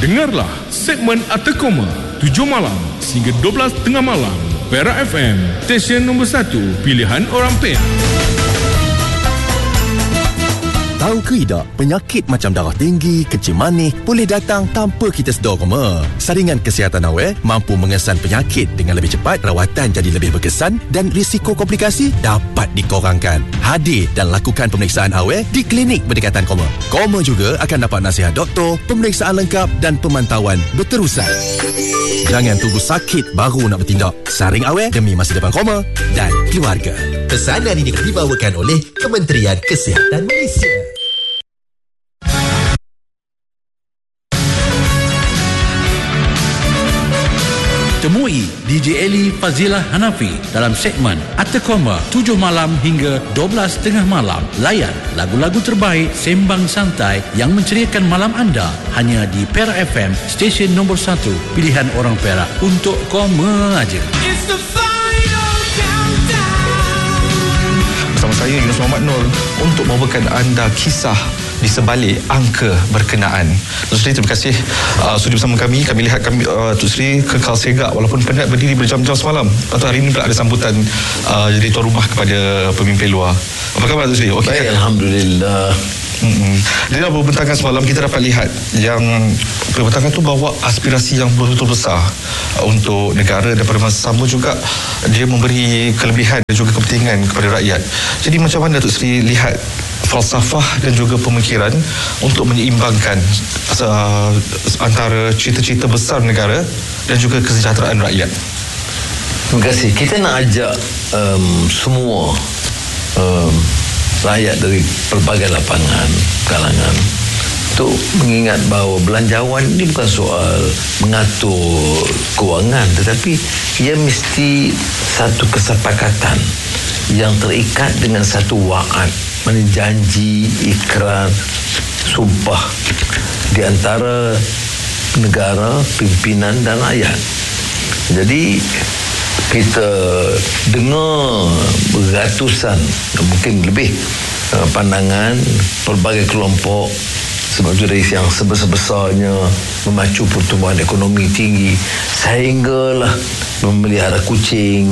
Dengarlah segmen Atekoma 7 malam hingga 12 tengah malam. Perak FM, stesen nombor 1 pilihan orang Perak. Tahu ke tidak, penyakit macam darah tinggi, kencing manis boleh datang tanpa kita sedar koma. Saringan kesihatan awal mampu mengesan penyakit dengan lebih cepat, rawatan jadi lebih berkesan dan risiko komplikasi dapat dikurangkan. Hadir dan lakukan pemeriksaan awal di klinik berdekatan koma. Koma juga akan dapat nasihat doktor, pemeriksaan lengkap dan pemantauan berterusan. Jangan tunggu sakit baru nak bertindak. Saring awal demi masa depan koma dan keluarga. Pesanan ini dibawakan oleh Kementerian Kesihatan Malaysia. Temui DJ Eli Fazilah Hanafi dalam segmen Atekoma 7 malam hingga 12 tengah malam. Layan lagu-lagu terbaik sembang santai yang menceriakan malam anda hanya di Perak FM, stesen nombor 1 pilihan orang Perak untuk koma aja. Bersama saya Yunus Muhammad Nur untuk membawakan anda kisah di sebalik angka berkenaan. Tuan Sri, terima kasih sudi bersama kami. Kami lihat Tuan Sri kekal segak walaupun penat berdiri berjam-jam semalam. Lepas tu hari ini pula ada sambutan jadi tuan rumah kepada pemimpin luar. Apa khabar Tuan Sri? Okay. Baik, Alhamdulillah. Jadi dalam pembentangan semalam kita dapat lihat yang pembentangan tu bawa aspirasi yang betul-betul besar untuk negara dan pada masa sama juga dia memberi kelebihan dan juga kepentingan kepada rakyat. Jadi macam mana Tuan Sri lihat falsafah dan juga pemikiran untuk menyeimbangkan antara cita-cita besar negara dan juga kesejahteraan rakyat? Terima kasih. Kita nak ajak semua rakyat dari pelbagai lapangan, kalangan untuk mengingat bahawa belanjawan ini bukan soal mengatur kewangan, tetapi ia mesti satu kesepakatan yang terikat dengan satu wa'ad, janji, ikrar, sumpah di antara negara, pimpinan dan rakyat. Jadi kita dengar beratusan, mungkin lebih pandangan pelbagai kelompok, sebab itu dari yang sebesar-besarnya memacu pertumbuhan ekonomi tinggi sehinggalah memelihara kucing,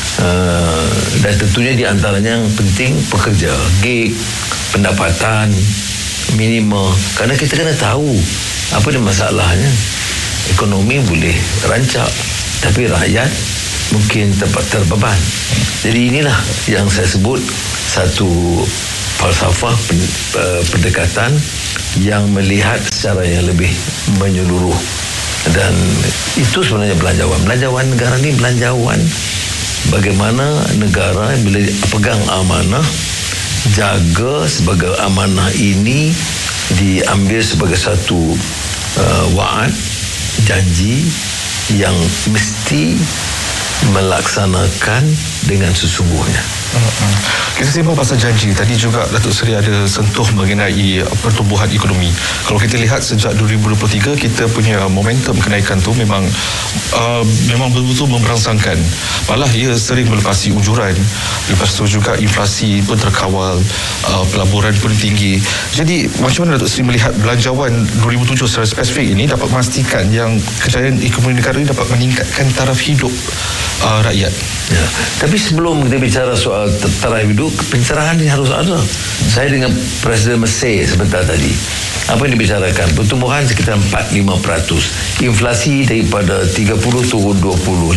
dan tentunya di antaranya yang penting pekerja, gig, pendapatan minima. Kerana kita kena tahu apa dia masalahnya. Ekonomi boleh rancak, tapi rakyat mungkin terbeban. Jadi inilah yang saya sebut satu falsafah pendekatan yang melihat secara yang lebih menyeluruh. Dan itu sebenarnya belanjawan. Belanjawan negara ni belanjawan bagaimana negara bila pegang amanah, jaga sebagai amanah ini diambil sebagai satu wa'ad, janji yang mesti melaksanakan dengan sesungguhnya. Kita sembang pasal janji. Tadi juga Datuk Seri ada sentuh mengenai pertumbuhan ekonomi. Kalau kita lihat sejak 2023 kita punya momentum kenaikan tu memang betul-betul memberangsangkan. Malah ia sering melepasi unjuran. Lepas tu juga inflasi pun terkawal, pelaburan pun tinggi. Jadi macam mana Datuk Seri melihat belanjawan 2007 secara spesifik ini dapat memastikan yang kejayaan ekonomi negara ini dapat meningkatkan taraf hidup rakyat? Ya. Tapi sebelum kita bicara soal taraf hidup, pencerahan ini harus ada. Saya dengan Presiden Mesir sebentar tadi, apa yang dibicarakan? Pertumbuhan sekitar 4-5%. Inflasi daripada 30 turun 20,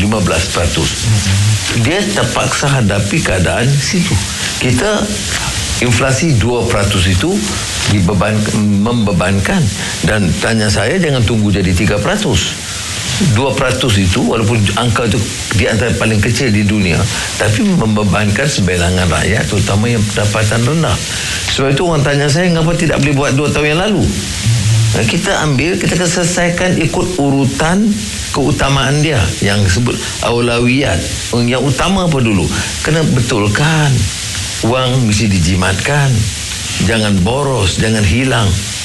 15%. Dia terpaksa hadapi keadaan situ. Kita inflasi 2% itu membebankan. Dan tanya saya, jangan tunggu jadi 3%. 2% itu walaupun angka itu di antara paling kecil di dunia, tapi membebankan sebilangan rakyat, terutama yang pendapatan rendah. Sebab itu orang tanya saya, mengapa tidak boleh buat 2 tahun yang lalu? Kita ambil, kita akan selesaikan ikut urutan keutamaan dia yang disebut aulawiyat. Yang utama apa dulu? Kena betulkan, wang mesti dijimatkan, jangan boros, jangan hilang,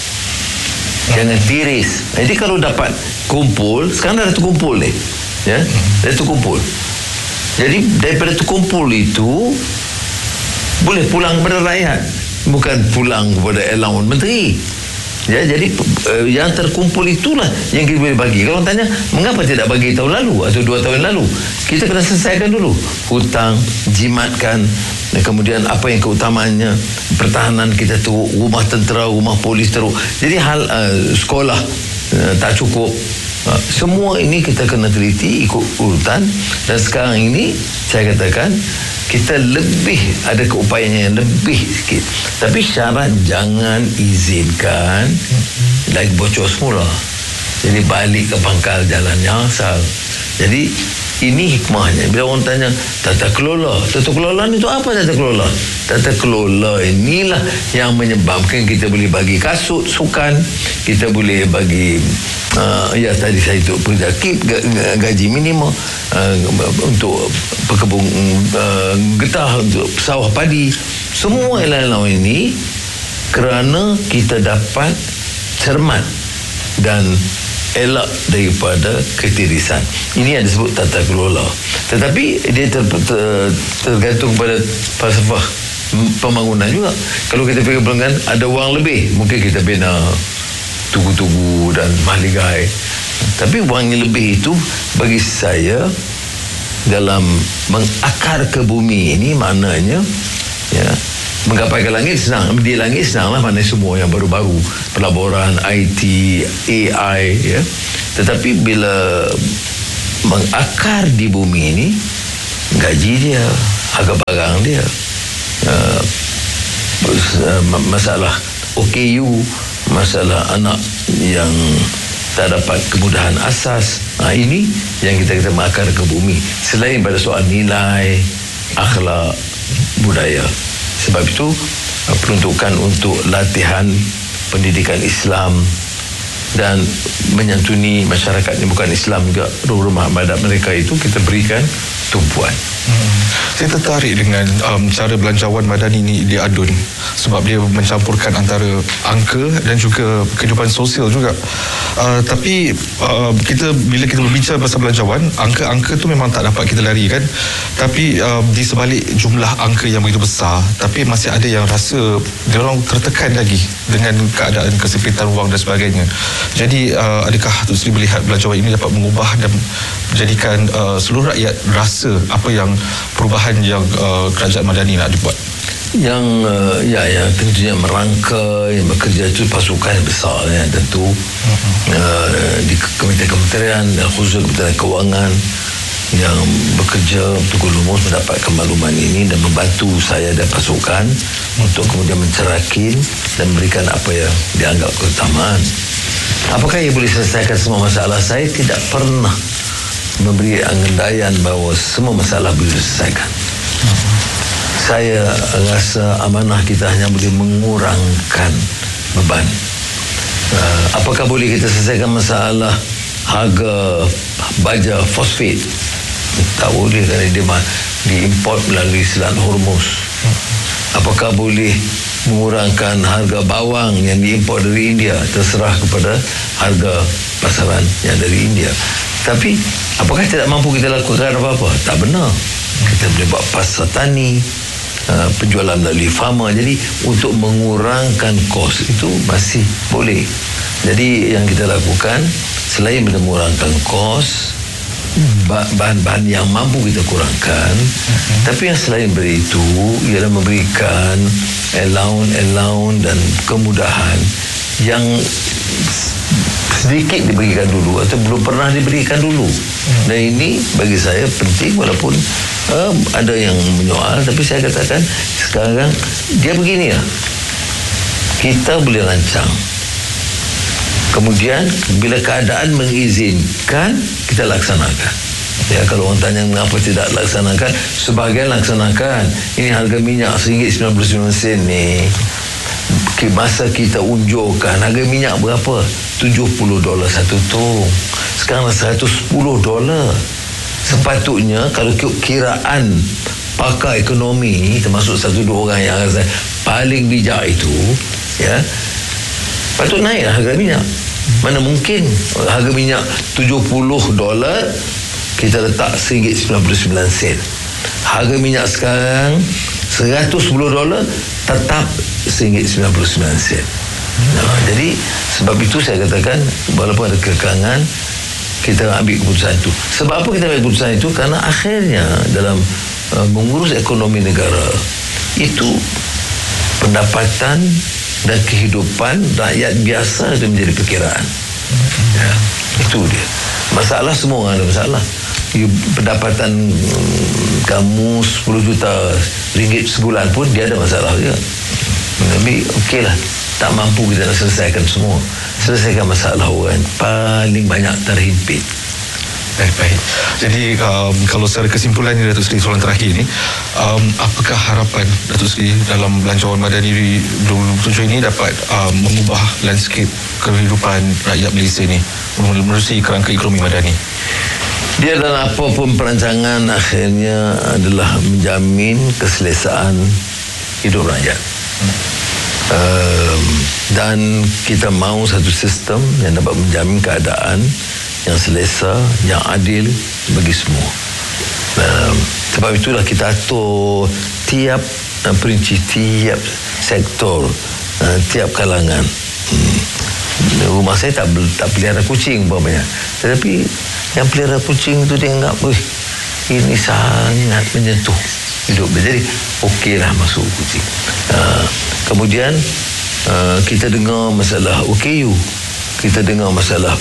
jangan tiris. Jadi kalau dapat kumpul, sekarang dah terkumpul ni, ya, dah terkumpul. Jadi daripada terkumpul itu boleh pulang kepada rakyat, bukan pulang kepada allowance menteri. Ya, jadi yang terkumpul itulah yang kita boleh bagi. Kalau tanya mengapa tidak bagi tahun lalu atau 2 tahun lalu, kita kena selesaikan dulu hutang, jimatkan, dan kemudian apa yang keutamaannya, pertahanan kita tu, rumah tentera, rumah polis teruk. Jadi hal sekolah tak cukup. Semua ini kita kena teliti ikut urutan. Dan sekarang ini saya katakan kita lebih ada keupayaan yang lebih sikit. Tapi syarat jangan izinkan lagi bocor semula. Jadi balik ke pangkal jalan yang asal. Jadi ini hikmahnya. Bila orang tanya tata kelola ni tu apa tata kelola? Tata kelola inilah yang menyebabkan kita boleh bagi kasut sukan, kita boleh bagi tadi saya itu penjangkit gaji minimum untuk pekebun getah, untuk sawah padi, semua lain-lain ini kerana kita dapat cermat dan elak daripada ketirisan. Ini yang disebut tata kelola. Tetapi dia tergantung pada falsafah pembangunan juga. Kalau kita fikir pelanggan ada wang lebih, mungkin kita bina tugu-tugu dan mahligai. Tapi wang yang lebih itu bagi saya dalam mengakar ke bumi ini maknanya menggapai ke langit senang. Di langit senanglah, mana semua yang baru-baru, pelaburan, IT, AI, ya. Tetapi bila mengakar di bumi ini, gaji dia, harga barang dia, masalah OKU, masalah anak yang tak dapat kemudahan asas, ini yang kita mengakar ke bumi. Selain pada soal nilai, akhlak, budaya. Sebab itu peruntukan untuk latihan pendidikan Islam dan menyantuni masyarakat yang bukan Islam juga, rumah ibadat mereka itu kita berikan tumpuan. Saya tertarik dengan cara belanjawan Madani ini di Adun, sebab dia mencampurkan antara angka dan juga kehidupan sosial juga. Tapi bila kita berbicara pasal belanjawan, angka-angka tu memang tak dapat kita lari kan. Tapi di sebalik jumlah angka yang begitu besar, tapi masih ada yang rasa dia orang tertekan lagi dengan keadaan kesempitan wang dan sebagainya. Jadi adakah Datuk Seri melihat belanjawan ini dapat mengubah dan menjadikan seluruh rakyat rasa apa yang perubahan yang kerajaan Madani nak dibuat? Yang tentunya merangka, yang bekerja itu pasukan besar tentu. Di kementerian dan khusus Kementerian Kewangan yang bekerja untuk lumus mendapatkan makluman ini dan membantu saya dan pasukan untuk kemudian mencerakin dan memberikan apa yang dianggap keutamaan. Apakah ia boleh selesaikan semua masalah? Saya tidak pernah memberi angandaian bahawa semua masalah boleh diselesaikan. Saya rasa amanah kita hanya boleh mengurangkan beban. Apakah boleh kita selesaikan masalah harga baja fosfat? Tak boleh, kerana dia diimport melalui Selat Hormuz. Apakah boleh mengurangkan harga bawang yang diimport dari India? Terserah kepada harga pasaran yang dari India. Tapi apakah tidak mampu kita lakukan apa-apa? Tak benar. Kita boleh buat pasar tani, penjualan melalui farma. Jadi untuk mengurangkan kos itu masih boleh. Jadi yang kita lakukan selain mengurangkan kos, bahan-bahan yang mampu kita kurangkan, tapi yang selain dari itu ialah memberikan allowance dan kemudahan yang sedikit diberikan dulu atau belum pernah diberikan dulu. Dan ini bagi saya penting, walaupun ada yang menyoal, tapi saya katakan sekarang dia begini lah, kita boleh rancang, kemudian bila keadaan mengizinkan kita laksanakan. Ya, kalau orang tanya mengapa tidak laksanakan, sebahagian laksanakan. Ini harga minyak RM1.99 ni, masa kita unjurkan harga minyak berapa? $70 satu tong. Sekarang $110. Sepatutnya kalau kiraan pakar ekonomi, termasuk 1-2 orang yang rasa paling bijak itu, ya, patut naiklah harga minyak. Mana mungkin harga minyak $70 kita letak RM1.99. Harga minyak sekarang $110 tetap RM1.99. Jadi sebab itu saya katakan walaupun ada kekangan, kita ambil keputusan itu. Sebab apa kita ambil keputusan itu? Karena akhirnya dalam mengurus ekonomi negara itu pendapatan dan kehidupan rakyat biasa itu menjadi perkiraan. Itu dia. Masalah semua orang ada masalah. Pendapatan kamu 10 juta ringgit sebulan pun dia ada masalah juga. Tapi okeylah, tak mampu kita nak selesaikan semua. Selesaikan masalah orang paling banyak terhimpit. Baik. Jadi kalau secara kesimpulannya Datuk Seri, soalan terakhir ni, apakah harapan Datuk Seri dalam Belanjawan Madani 2027 ini dapat mengubah landscape kehidupan rakyat Malaysia ni menerusi kerangka ekonomi madani? Dia dalam apapun perancangan akhirnya adalah menjamin keselesaan hidup rakyat. Dan kita mahu satu sistem yang dapat menjamin keadaan yang selesa, yang adil bagi semua. Sebab itulah kita atur tiap perinci, tiap sektor, tiap kalangan. Rumah saya tak pelihara kucing umpamanya, tetapi yang pelihara kucing itu dia anggap ini sangat menyentuh hidup dia, jadi okeylah masuk kucing. Kemudian kita dengar masalah OKU, kita dengar masalah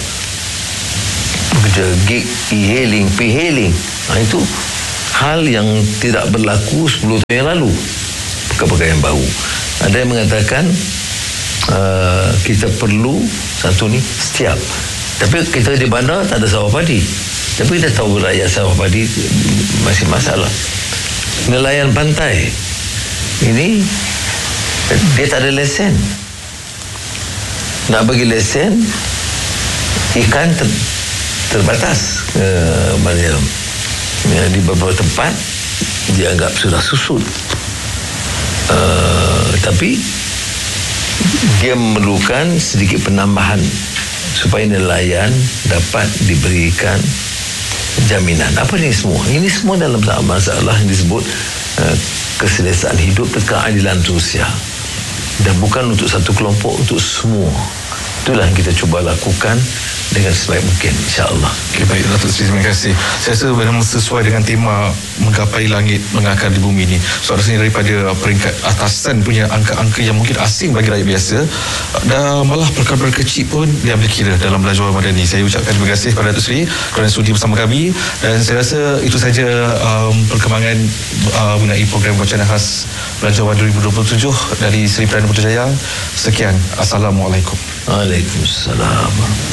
gig e-hailing, p-hailing. Itu hal yang tidak berlaku 10 tahun yang lalu, perkara yang baru. Ada yang mengatakan kita perlu satu ni setiap, tapi kita di bandar tak ada sawah padi, tapi kita tahu rakyat sawah padi masih masalah. Nelayan pantai ini dia tak ada lesen. Nak bagi lesen, ikan terbatas. Di beberapa tempat dianggap sudah susut. Tapi dia memerlukan sedikit penambahan supaya nelayan dapat diberikan jaminan. Apa ini semua? Ini semua dalam masalah yang disebut keselesaan hidup dan keadilan sosial. Dan bukan untuk satu kelompok, untuk semua. Itulah yang kita cuba lakukan dengan sebaik mungkin, insya-Allah. Okay, baik Datuk Seri, terima kasih. Saya rasa memang sesuai dengan tema menggapai langit, mengakar di bumi ini. So rasanya daripada peringkat atasan punya angka-angka yang mungkin asing bagi rakyat biasa, dan malah perkara kecil pun diambil kira dalam Belanjawan Madani. Saya ucapkan terima kasih kepada Datuk Seri kerana sudi bersama kami, dan saya rasa itu saja perkembangan mengenai program wacana khas Belanjawan 2027 dari Seri Perdana Putrajaya. Sekian, Assalamualaikum. Waalaikumsalam.